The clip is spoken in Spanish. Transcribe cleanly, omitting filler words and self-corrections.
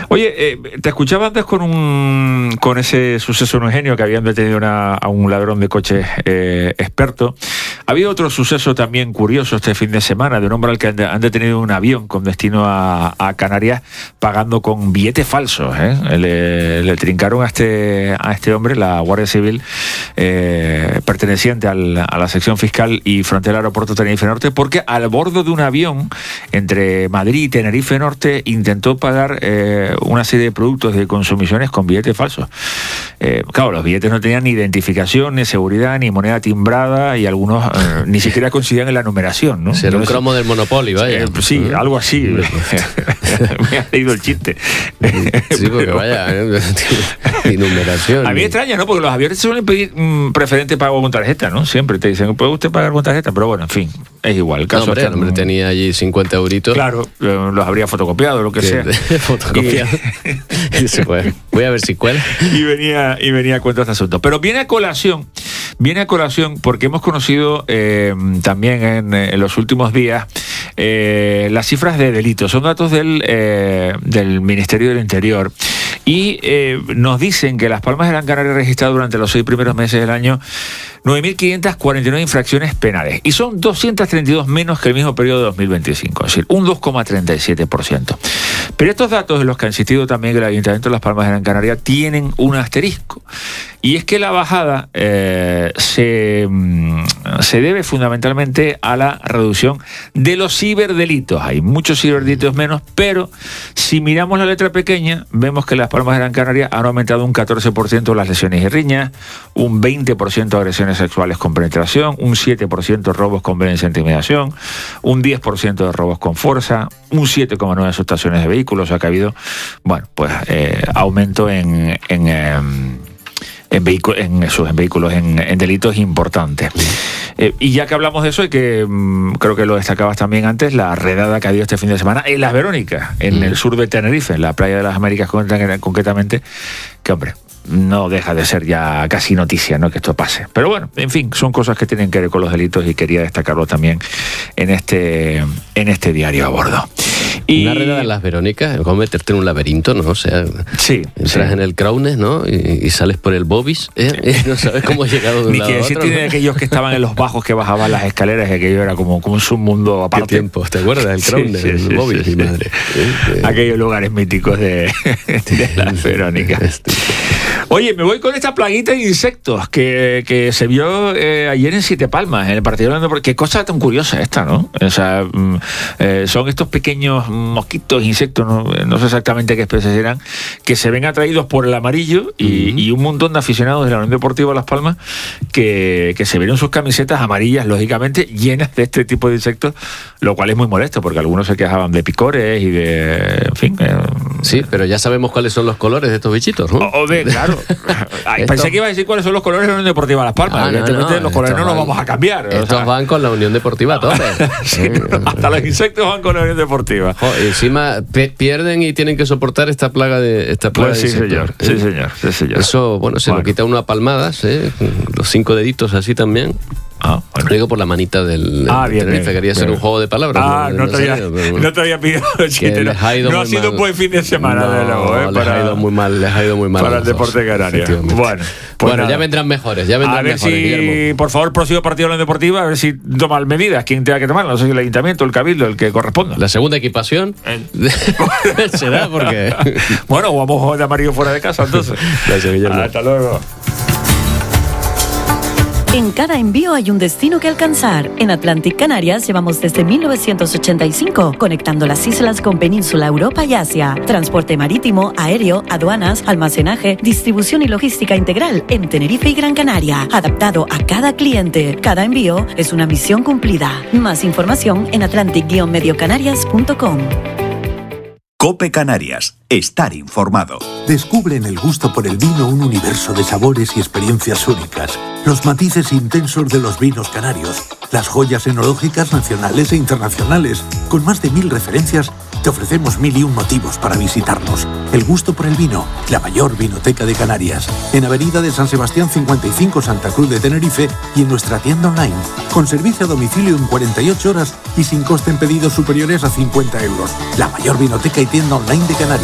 Oye, te escuchaba antes con ese suceso en Eugenio, que habían detenido a un ladrón de coches experto. Había otro suceso también curioso este fin de semana, de un hombre al que han detenido un avión con destino a Canarias, pagando con billetes falsos. Le trincaron a este hombre, la Guardia Civil, perteneciente a la sección fiscal y frontera del aeropuerto Tenerife Norte, porque al bordo de un avión entre Madrid y Tenerife Norte intentó pagar una serie de productos de consumiciones con billetes falsos. Claro, los billetes no tenían ni identificación, ni seguridad, ni moneda timbrada, y algunos ni siquiera coincidían en la numeración, ¿no? Será un cromo del Monopoly, vaya. Sí, algo así. Me ha leído el chiste. Sí, porque vaya, ni numeración. A mí me extraña, ¿no? Porque los aviones suelen pedir preferente pago con tarjeta, ¿no? Siempre te dicen, ¿puede usted pagar con tarjeta? Pero bueno, en fin, es igual. El caso el hombre tenía allí 50 euritos. Claro, los habría fotocopiado, lo que sea. Fotocopiado. Y dice, pues, voy a ver si cuela. Y venía a cuento este asunto. Pero viene a colación porque hemos conocido también en los últimos días las cifras de delitos. Son datos del Ministerio del Interior. Y nos dicen que Las Palmas de Gran Canaria ha registrado durante los 6 primeros meses del año 9.549 infracciones penales. Y son 232 menos que el mismo periodo de 2025, es decir, un 2,37%. Pero estos datos, en los que ha insistido también el Ayuntamiento de Las Palmas de Gran Canaria, tienen un asterisco. Y es que la bajada se debe fundamentalmente a la reducción de los ciberdelitos. Hay muchos ciberdelitos menos, pero si miramos la letra pequeña, vemos que Las Palmas de Gran Canaria han aumentado un 14% las lesiones y riñas, un 20% agresiones sexuales con penetración, un 7% robos con violencia e intimidación, un 10% de robos con fuerza, un 7,9% de sustracciones de vehículos. O sea que ha habido, bueno, pues aumento en vehículos, en delitos importantes. Y ya que hablamos de eso, y que creo que lo destacabas también antes, la redada que ha habido este fin de semana en Las Verónicas, en el sur de Tenerife, en la playa de las Américas concretamente, que hombre, no deja de ser ya casi noticia, ¿no?, que esto pase. Pero bueno, en fin, son cosas que tienen que ver con los delitos y quería destacarlo también en este diario a bordo. Y una redada en Las Verónicas es como meterte en un laberinto, ¿no? O sea, sí, entras en el Crownes, ¿no? Y sales por el Bobis, y no sabes cómo has llegado de un lado a otro. Ni que decir, de aquellos que estaban en los bajos que bajaban las escaleras, y aquello era como un submundo aparte. ¿Qué tiempo? ¿Te acuerdas del Crownes? El Bobis, mi madre. Aquellos lugares míticos de Las Verónicas. Oye, me voy con esta plaguita de insectos que se vio ayer en Siete Palmas, en el partido de Orlando. Qué cosa tan curiosa esta, ¿no? O sea, son estos pequeños mosquitos, insectos, no sé exactamente qué especies eran, que se ven atraídos por el amarillo y un montón de aficionados de la Unión Deportiva Las Palmas que se vieron sus camisetas amarillas, lógicamente, llenas de este tipo de insectos, lo cual es muy molesto, porque algunos se quejaban de picores y de... En fin... Sí, pero ya sabemos cuáles son los colores de estos bichitos, ¿no? Claro. Pensé que iba a decir cuáles son los colores de la Unión Deportiva Las Palmas. Evidentemente los colores no los vamos a cambiar. Estos van con la Unión Deportiva tope. Sí, hasta los insectos van con la Unión Deportiva. Y encima pierden y tienen que soportar esta plaga de pues sí, insectos. Sí, señor. Eso, bueno, lo quita uno a palmadas, los 5 deditos así también. Bueno. Lo digo por la manita del Tenerife, quería ser un juego de palabras. No te había pedido el chiste. No ha sido un buen fin de semana, de luego. Les ha ido muy mal. Para el deporte canario. Bueno, ya vendrán mejores. A ver si, Guillermo, por favor, próximo partido de la Deportiva, a ver si toman medidas. ¿Quién tenga que tomar? No sé si el Ayuntamiento, el Cabildo, el que corresponda. La segunda equipación será porque... Bueno, vamos de amarillo fuera de casa, entonces. Gracias, Guillermo. Hasta luego. En cada envío hay un destino que alcanzar. En Atlantic Canarias llevamos desde 1985 conectando las islas con Península, Europa y Asia. Transporte marítimo, aéreo, aduanas, almacenaje, distribución y logística integral en Tenerife y Gran Canaria. Adaptado a cada cliente. Cada envío es una misión cumplida. Más información en atlantic-mediocanarias.com. COPE Canarias. Estar informado. Descubre en el gusto por el vino un universo de sabores y experiencias únicas. Los matices intensos de los vinos canarios. Las joyas enológicas nacionales e internacionales. Con más de 1000 referencias, te ofrecemos 1001 motivos para visitarnos. El gusto por el vino, la mayor vinoteca de Canarias. En Avenida de San Sebastián 55, Santa Cruz de Tenerife, y en nuestra tienda online. Con servicio a domicilio en 48 horas y sin coste en pedidos superiores a 50 euros. La mayor vinoteca y tienda online de Canarias.